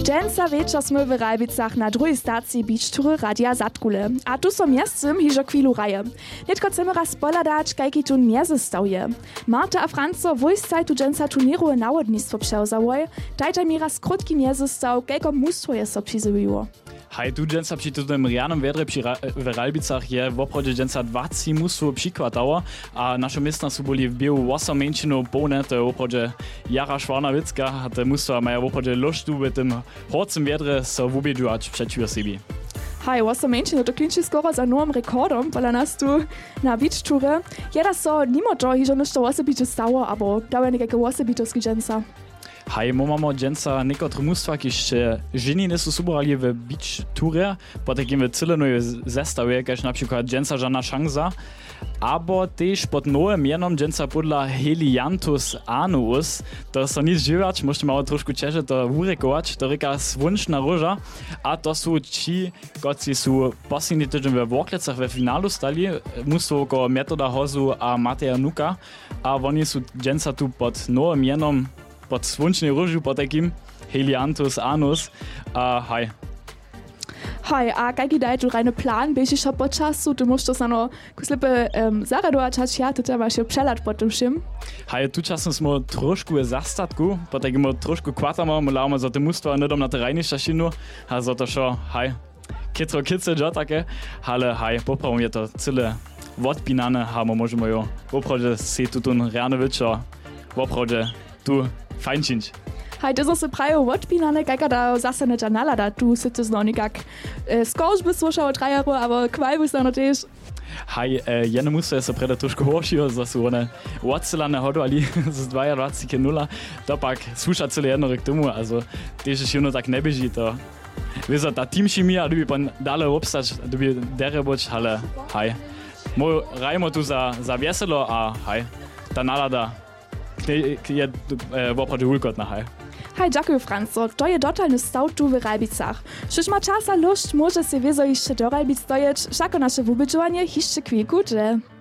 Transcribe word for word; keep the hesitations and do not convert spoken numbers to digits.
Dżęca wieczor sme w Ralbicach na drugiej stacji Beach Toury Radia Zadkule. A tu są miestsym hižo chwilu raje. Netko chcemy raz poladać, kajki tu miezy stałje. Marta a Franco wojscaj tu dżęca turnieru nawodnictwo przełzałoj. Dajcie mi raz krótki miezy stał, kajko mustwo je so przyzywiło. Hej, tu dżęca przy tym rjanym wedre przy w Ralbicach je w oprodzie dżęca dwadzieścia mustwo przykładało, a nasze miasta są byli w biegu osiem męczynów pełne, to w oprodzie Jara Szwarnawicka, a te mustwa mają w oprodzie lożtu w tym horcym wedre so wubiedziać przeciw siebie. Hej, osiem męczynów to klinczy skoro za nowym rekordem, pola nas tu na Beach Toury. Jeda so nimo to hižo nešto osobito stało, abo dały nekake osobitoski dżęca. Hej, mamy dżęca niektóre mustwa, które żeni nie są subrali w Beach Tourze, po takim cylenowej zestawie, jak na przykład dżęca Żana Szansa, abo też pod nowym mianem dżęca podla Helianthus anuus. To są nic żywać, możecie mało troszkę cieszyć to urekować, to ryka słoneczna róża, a to są ci, którzy są posledni tydzień w Woklecach w finalu stali, mustwo około Metoda Hozu a Mateja Nuka, a oni są dżęca tu pod nowym mianem pod słonecznej różu, pod takim Helianthus anus, a hej. Hej, a kajki daj tu reine plan, bieži šo po času, tu musst to samo kuslipe um, zaradować, ja, tu trzeba się przelać po tym všim. Hej, tu czasem smo trošku w zastatku, po takim trošku kvatamo, molamo za te mustwa nedom na terajni šašinu, a za to šo, hej, kitro kitce jo takie, ale hej, popravom je to cyle odpinane, a mo możemy jo w oprodzie se tutun rjane wičo, w oprodzie tu fajnčinč. Hej, to se prajo odpinane, kajka da zase neča nalada, tu sitte zno nikak. E, Skoro by slušao trajaro, aber kvaj by stano tež. Hej, e, jene musto se preda trošku horšio, za su one odcelane hodovali z dvajset nula, to pak sluša cele jedno k tomu, also tež je ono tak nebeží, to vizo ta team chemia, dubi pan dale obstać, dubi dere boč, ale hej. Mo rajmo tu za, za veselo, a hej, ta nalada je w oprodzie ulkotna, hej. Hej, dziękuję Franco, to je dotalny staw tu w Ralbicach. Czyż ma czasa lust, może się wiezo jeszcze do Ralbic dojeć, wszako nasze wubydżowanie jeszcze chwilku, że...